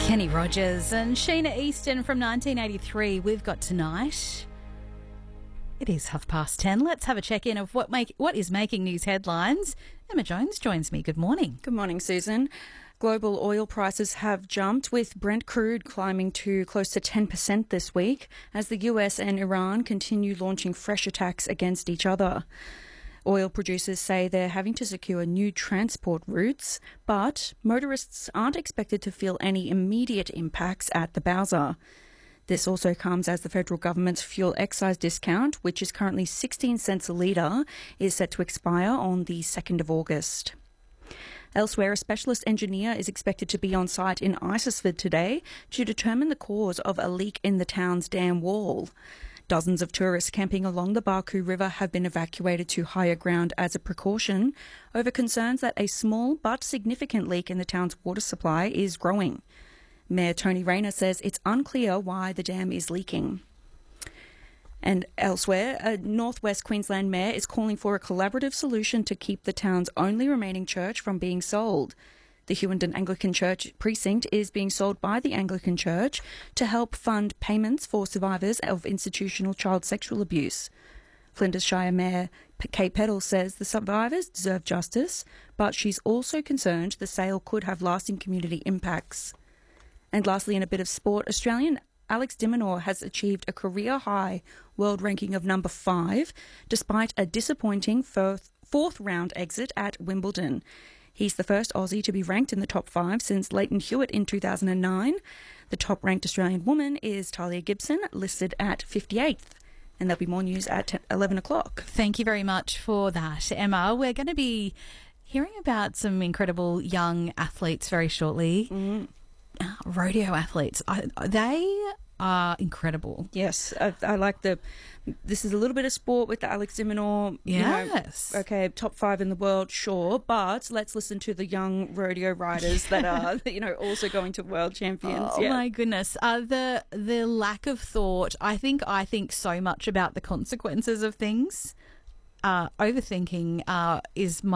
Kenny Rogers and Sheena Easton from 1983. We've got tonight. It is 10:30. Let's have a check-in of what is making news headlines. Emma Jones joins me. Good morning. Good morning, Susan. Global oil prices have jumped, with Brent crude climbing to close to 10% this week as the US and Iran continue launching fresh attacks against each other. Oil producers say they're having to secure new transport routes, but motorists aren't expected to feel any immediate impacts at the bowser. This also comes as the federal government's fuel excise discount, which is currently 16 cents a litre, is set to expire on the 2nd of August. Elsewhere, a specialist engineer is expected to be on site in Isisford today to determine the cause of a leak in the town's dam wall. Dozens of tourists camping along the Barcoo River have been evacuated to higher ground as a precaution over concerns that a small but significant leak in the town's water supply is growing. Mayor Tony Rayner says it's unclear why the dam is leaking. And elsewhere, a North West Queensland mayor is calling for a collaborative solution to keep the town's only remaining church from being sold. The Hewenden Anglican Church precinct is being sold by the Anglican Church to help fund payments for survivors of institutional child sexual abuse. Flinders Shire Mayor Kate Peddle says the survivors deserve justice, but she's also concerned the sale could have lasting community impacts. And lastly, in a bit of sport, Australian Alex de Minaur has achieved a career-high world ranking of number 5, despite a disappointing fourth-round exit at Wimbledon. He's the first Aussie to be ranked in the top 5 since Leighton Hewitt in 2009. The top-ranked Australian woman is Talia Gibson, listed at 58th. And there'll be more news at 11 o'clock. Thank you very much for that, Emma. We're going to be hearing about some incredible young athletes very shortly. Rodeo athletes. They are incredible. Yes, I like this is a little bit of sport with the Alex de Minaur. Yes. Okay, top 5 in the world, sure, but let's listen to the young rodeo riders that are, also going to world champions. Oh, my goodness. The lack of thought. I think so much about the consequences of things. Overthinking is my